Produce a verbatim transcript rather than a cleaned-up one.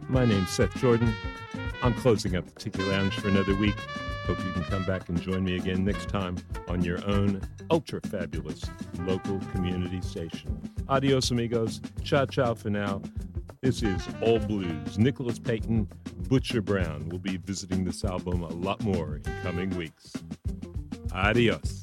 My name's Seth Jordan. I'm closing up the Tiki Lounge for another week. Hope you can come back and join me again next time on your own ultra-fabulous local community station. Adios, amigos. Ciao, ciao for now. This is All Blues. Nicholas Payton, Butcher Brown will be visiting this album a lot more in coming weeks. Adios.